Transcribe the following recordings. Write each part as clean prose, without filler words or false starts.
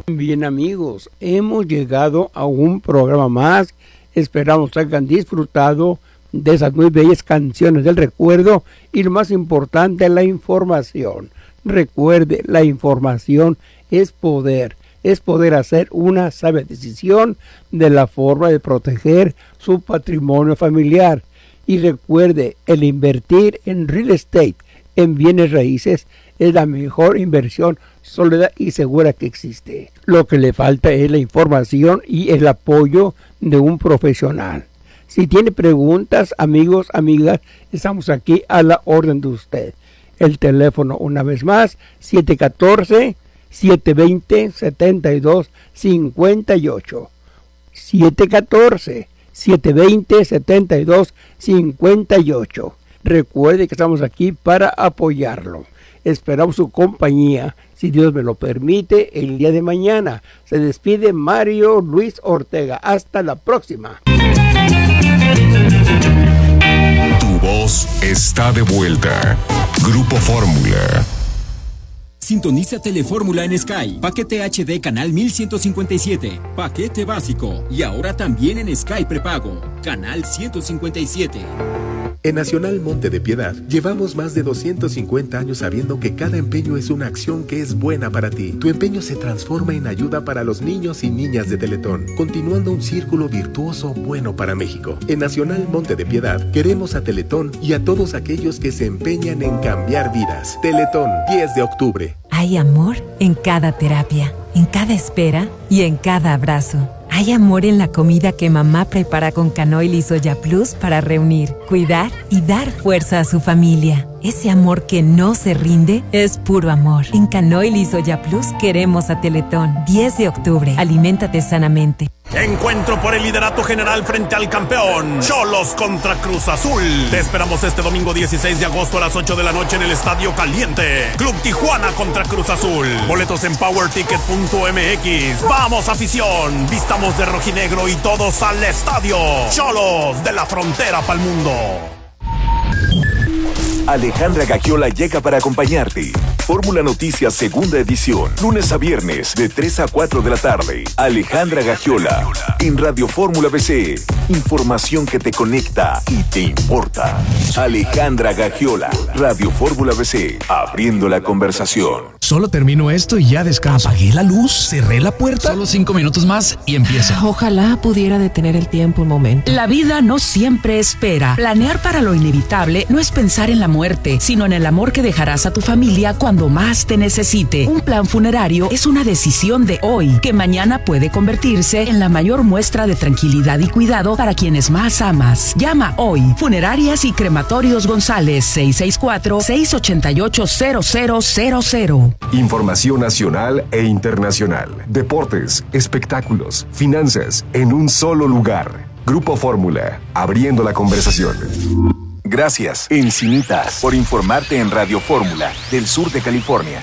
Bien amigos, hemos llegado a un programa más. Esperamos que hayan disfrutado de esas muy bellas canciones del recuerdo y lo más importante, la información. Recuerde, la información es poder hacer una sabia decisión de la forma de proteger su patrimonio familiar. Y recuerde, el invertir en real estate, en bienes raíces, es la mejor inversión sólida y segura que existe. Lo que le falta es la información y el apoyo de un profesional. Si tiene preguntas, amigos, amigas, estamos aquí a la orden de usted. El teléfono, una vez más, 714-720-7258. 714-720-7258. Recuerde que estamos aquí para apoyarlo. Esperamos su compañía, si Dios me lo permite, el día de mañana. Se despide Mario Luis Ortega. Hasta la próxima. Tu voz está de vuelta. Grupo Fórmula. Sintoniza Telefórmula en Sky. Paquete HD canal 1157. Paquete básico. Y ahora también en Sky prepago. Canal 157. En Nacional Monte de Piedad, llevamos más de 250 años sabiendo que cada empeño es una acción que es buena para ti. Tu empeño se transforma en ayuda para los niños y niñas de Teletón, continuando un círculo virtuoso bueno para México. En Nacional Monte de Piedad, queremos a Teletón y a todos aquellos que se empeñan en cambiar vidas. Teletón, 10 de octubre. Hay amor en cada terapia, en cada espera y en cada abrazo. Hay amor en la comida que mamá prepara con Canoil y Soya Plus para reunir, cuidar y dar fuerza a su familia. Ese amor que no se rinde es puro amor. En Canoil y Soya Plus queremos a Teletón. 10 de octubre. Aliméntate sanamente. Encuentro por el liderato general frente al campeón. Xolos contra Cruz Azul. Te esperamos este domingo 16 de agosto a las 8 de la noche en el Estadio Caliente. Club Tijuana contra Cruz Azul. Boletos en powerticket.mx. ¡Vamos, afición! Vistamos de rojinegro y todos al estadio. Xolos, de la frontera pa'l mundo. Alejandra Gagiola llega para acompañarte. Fórmula Noticias segunda edición, lunes a viernes de 3 a 4 de la tarde. Alejandra Gagiola en Radio Fórmula BC. Información que te conecta y te importa. Alejandra Gagiola, Radio Fórmula BC, abriendo la conversación. Solo termino esto y ya descanso. Apagué la luz, cerré la puerta. Solo 5 minutos más y empiezo. Ojalá pudiera detener el tiempo un momento. La vida no siempre espera. Planear para lo inevitable no es pensar en la muerte, sino en el amor que dejarás a tu familia cuando más te necesite. Un plan funerario es una decisión de hoy, que mañana puede convertirse en la mayor muestra de tranquilidad y cuidado para quienes más amas. Llama hoy. Funerarias y Crematorios González, 664-688-0000. Información nacional e internacional. Deportes, espectáculos, finanzas, en un solo lugar. Grupo Fórmula, abriendo la conversación. Gracias, Encinitas, por informarte en Radio Fórmula, del sur de California.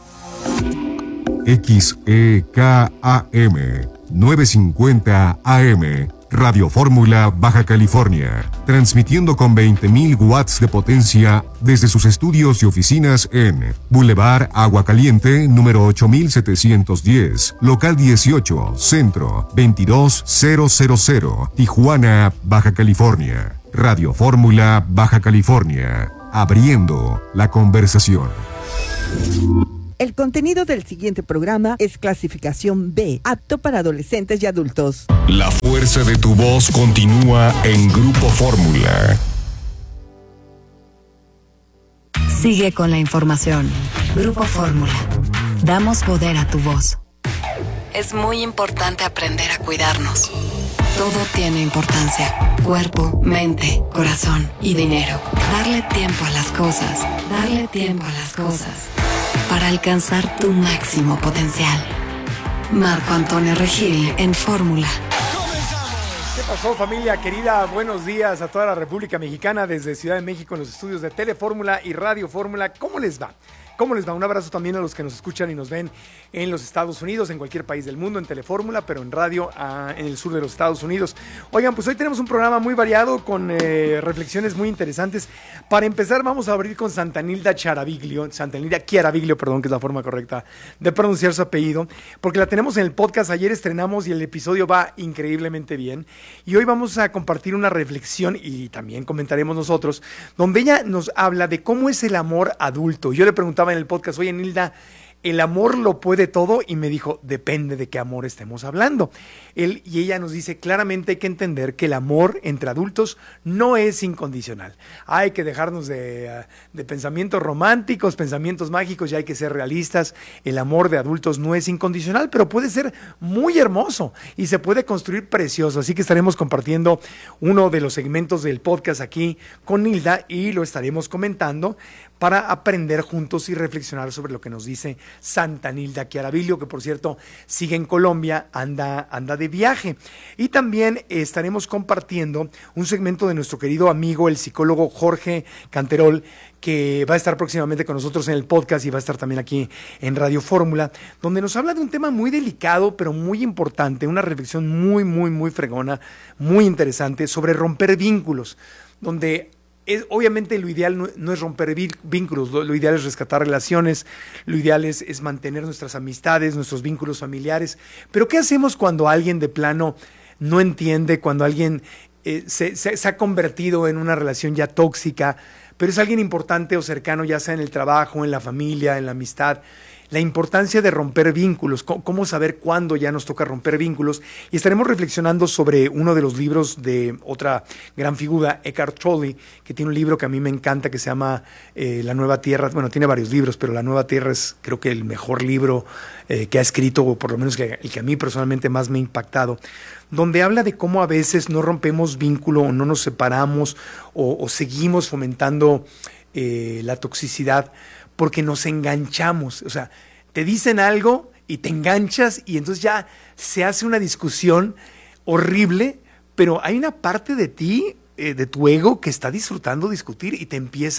XEKAM, 950 AM, Radio Fórmula, Baja California, transmitiendo con 20.000 watts de potencia desde sus estudios y oficinas en Boulevard Agua Caliente, número 8710, local 18, centro, 22000, Tijuana, Baja California. Radio Fórmula, Baja California, abriendo la conversación. El contenido del siguiente programa es clasificación B, apto para adolescentes y adultos. La fuerza de tu voz continúa en Grupo Fórmula. Sigue con la información. Grupo Fórmula. Damos poder a tu voz. Es muy importante aprender a cuidarnos. Todo tiene importancia. Cuerpo, mente, corazón y dinero. Darle tiempo a las cosas. Darle tiempo a las cosas. Para alcanzar tu máximo potencial. Marco Antonio Regil en Fórmula. ¿Qué pasó, familia querida? Buenos días a toda la República Mexicana desde Ciudad de México en los estudios de Telefórmula y Radio Fórmula. ¿Cómo les va? ¿Cómo les va? Un abrazo también a los que nos escuchan y nos ven en los Estados Unidos, en cualquier país del mundo, en Telefórmula, pero en radio en el sur de los Estados Unidos. Oigan, pues hoy tenemos un programa muy variado con reflexiones muy interesantes. Para empezar, vamos a abrir con Santanilda Chiaraviglio, que es la forma correcta de pronunciar su apellido, porque la tenemos en el podcast. Ayer estrenamos y el episodio va increíblemente bien. Y hoy vamos a compartir una reflexión y también comentaremos nosotros, donde ella nos habla de cómo es el amor adulto. Yo le preguntaba en el podcast, oye, Nilda, ¿el amor lo puede todo? Y me dijo, depende de qué amor estemos hablando. Él y ella nos dice, claramente hay que entender que el amor entre adultos no es incondicional. Hay que dejarnos de pensamientos románticos, pensamientos mágicos, y hay que ser realistas. El amor de adultos no es incondicional, pero puede ser muy hermoso y se puede construir precioso. Así que estaremos compartiendo uno de los segmentos del podcast aquí con Nilda y lo estaremos comentando para aprender juntos y reflexionar sobre lo que nos dice Santanilda Chiaraviglio, que por cierto sigue en Colombia, anda de viaje. Y también estaremos compartiendo un segmento de nuestro querido amigo, el psicólogo Jorge Canterol, que va a estar próximamente con nosotros en el podcast y va a estar también aquí en Radio Fórmula, donde nos habla de un tema muy delicado, pero muy importante, una reflexión muy fregona, muy interesante sobre romper vínculos, donde obviamente lo ideal no es romper vínculos, lo ideal es rescatar relaciones, lo ideal es mantener nuestras amistades, nuestros vínculos familiares. Pero ¿qué hacemos cuando alguien de plano no entiende, cuando alguien se ha convertido en una relación ya tóxica, pero es alguien importante o cercano, ya sea en el trabajo, en la familia, en la amistad? La importancia de romper vínculos, cómo saber cuándo ya nos toca romper vínculos. Y estaremos reflexionando sobre uno de los libros de otra gran figura, Eckhart Tolle, que tiene un libro que a mí me encanta, que se llama La Nueva Tierra. Bueno, tiene varios libros, pero La Nueva Tierra es, creo que, el mejor libro que ha escrito, o por lo menos el que a mí personalmente más me ha impactado, donde habla de cómo a veces no rompemos vínculo o no nos separamos o seguimos fomentando la toxicidad porque nos enganchamos. O sea, te dicen algo y te enganchas y entonces ya se hace una discusión horrible, pero hay una parte de ti, de tu ego, que está disfrutando discutir y se te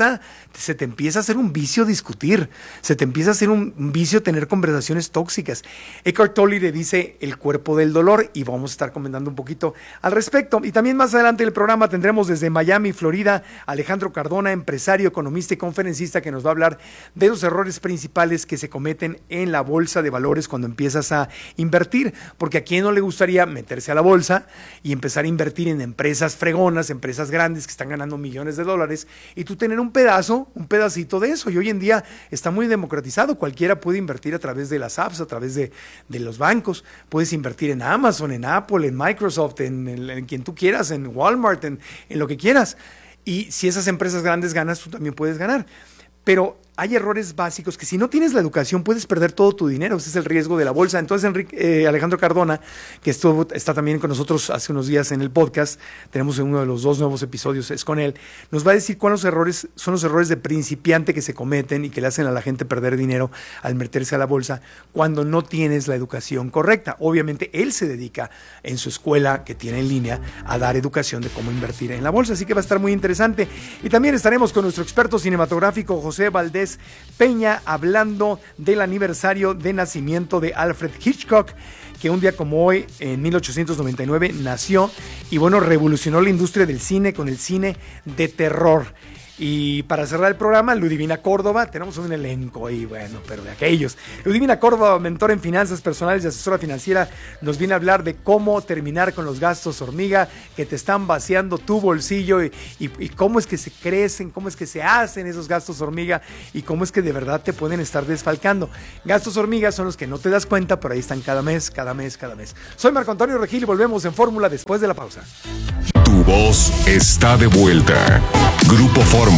empieza a hacer un vicio discutir, se te empieza a hacer un vicio tener conversaciones tóxicas. Eckhart Tolle le dice el cuerpo del dolor y vamos a estar comentando un poquito al respecto. Y también más adelante en el programa tendremos desde Miami, Florida, Alejandro Cardona, empresario, economista y conferencista, que nos va a hablar de los errores principales que se cometen en la bolsa de valores cuando empiezas a invertir, porque a quién no le gustaría meterse a la bolsa y empezar a invertir en empresas fregonas, empresas grandes que están ganando millones de dólares, y tú tener un pedacito de eso. Y hoy en día está muy democratizado, cualquiera puede invertir a través de las apps, a través de los bancos. Puedes invertir en Amazon, en Apple, en Microsoft, en quien tú quieras, en Walmart, en lo que quieras. Y si esas empresas grandes ganas, tú también puedes ganar. Pero hay errores básicos que si no tienes la educación puedes perder todo tu dinero. Ese es el riesgo de la bolsa. Entonces Alejandro Cardona, que está también con nosotros hace unos días en el podcast, tenemos uno de los 2 nuevos episodios, es con él, nos va a decir cuáles son los errores de principiante que se cometen y que le hacen a la gente perder dinero al meterse a la bolsa cuando no tienes la educación correcta. Obviamente él se dedica en su escuela que tiene en línea a dar educación de cómo invertir en la bolsa, así que va a estar muy interesante. Y también estaremos con nuestro experto cinematográfico José Valdés Peña, hablando del aniversario de nacimiento de Alfred Hitchcock, que un día como hoy, en 1899, nació y bueno, revolucionó la industria del cine con el cine de terror. Y para cerrar el programa, Ludivina Córdoba, tenemos un elenco ahí, bueno, pero de aquellos. Ludivina Córdoba, mentora en finanzas personales y asesora financiera, nos viene a hablar de cómo terminar con los gastos hormiga que te están vaciando tu bolsillo y cómo es que se crecen, cómo es que se hacen esos gastos hormiga y cómo es que de verdad te pueden estar desfalcando. Gastos hormiga son los que no te das cuenta, pero ahí están cada mes. Soy Marco Antonio Regil y volvemos en Fórmula después de la pausa. Tu voz está de vuelta. Grupo Fórmula.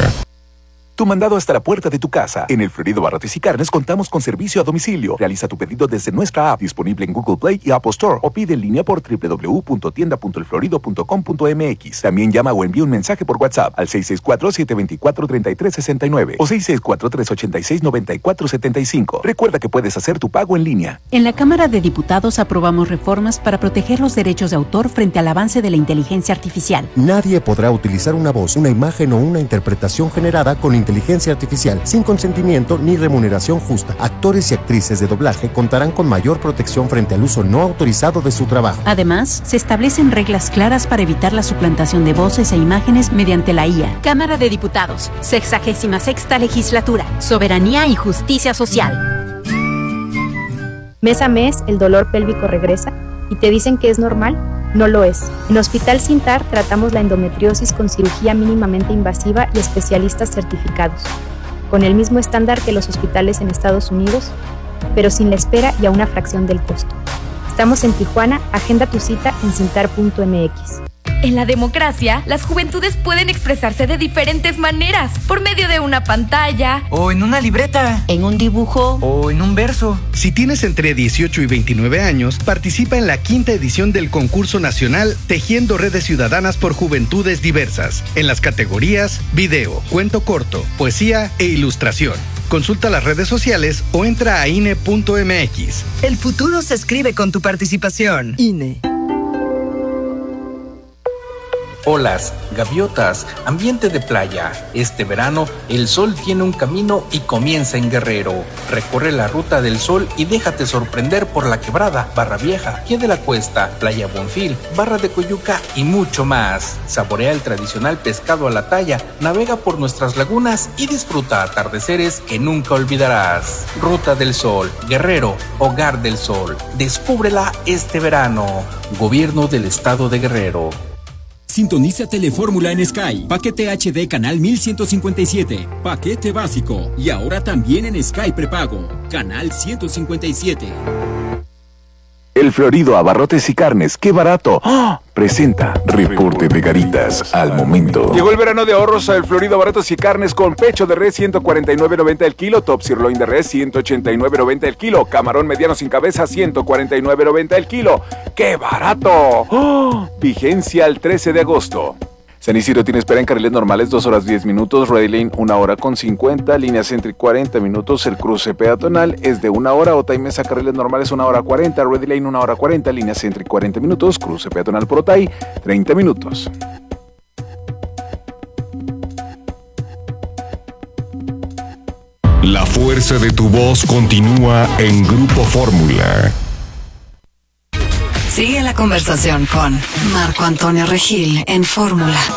Tu mandado hasta la puerta de tu casa. En el Florido Barrotes y Carnes contamos con servicio a domicilio. Realiza tu pedido desde nuestra app, disponible en Google Play y Apple Store, o pide en línea por www.tienda.elflorido.com.mx. También llama o envía un mensaje por WhatsApp al 664-724-3369 o 664-386-9475. Recuerda que puedes hacer tu pago en línea. En la Cámara de Diputados aprobamos reformas para proteger los derechos de autor frente al avance de la inteligencia artificial. Nadie podrá utilizar una voz, una imagen o una interpretación generada con inteligencia inteligencia artificial, sin consentimiento ni remuneración justa. Actores y actrices de doblaje contarán con mayor protección frente al uso no autorizado de su trabajo. Además, se establecen reglas claras para evitar la suplantación de voces e imágenes mediante la IA. Cámara de Diputados, 66ª Legislatura, Soberanía y Justicia Social. Mes a mes, el dolor pélvico regresa y te dicen que es normal. No lo es. En Hospital Sintar tratamos la endometriosis con cirugía mínimamente invasiva y especialistas certificados, con el mismo estándar que los hospitales en Estados Unidos, pero sin la espera y a una fracción del costo. Estamos en Tijuana, agenda tu cita en cintar.mx. En la democracia, las juventudes pueden expresarse de diferentes maneras, por medio de una pantalla, o en una libreta, en un dibujo, o en un verso. Si tienes entre 18 y 29 años, participa en la 5ª edición del concurso nacional Tejiendo Redes Ciudadanas por Juventudes Diversas, en las categorías video, cuento corto, poesía e ilustración. Consulta las redes sociales o entra a INE.mx. El futuro se escribe con tu participación. INE. Olas, gaviotas, ambiente de playa. Este verano, el sol tiene un camino y comienza en Guerrero. Recorre la ruta del sol y déjate sorprender por La Quebrada, Barra Vieja, Pie de la Cuesta, Playa Bonfil, Barra de Coyuca y mucho más. Saborea el tradicional pescado a la talla, navega por nuestras lagunas y disfruta atardeceres que nunca olvidarás. Ruta del Sol, Guerrero, Hogar del Sol. Descúbrela este verano. Gobierno del Estado de Guerrero. Sintoniza Telefórmula en Sky. Paquete HD canal 1157. Paquete básico. Y ahora también en Sky prepago. Canal 157. El Florido Abarrotes y Carnes, ¡qué barato! ¡Oh! Presenta Reporte de Garitas al momento. Llegó el verano de ahorros a El Florido Abarrotes y Carnes con pecho de res 149.90 el kilo, top sirloin de res 189.90 el kilo, camarón mediano sin cabeza 149.90 el kilo. ¡Qué barato! ¡Oh! Vigencia el 13 de agosto. San Isidro tiene espera en carriles normales 2 horas 10 minutos, Ready Lane 1 hora con 50, línea Centric 40 minutos, el cruce peatonal es de 1 hora, Otay Mesa carriles normales 1 hora 40, Ready Lane 1 hora 40, línea Centric 40 minutos, cruce peatonal por Otay 30 minutos. La fuerza de tu voz continúa en Grupo Fórmula. Sigue la conversación con Marco Antonio Regil en Fórmula.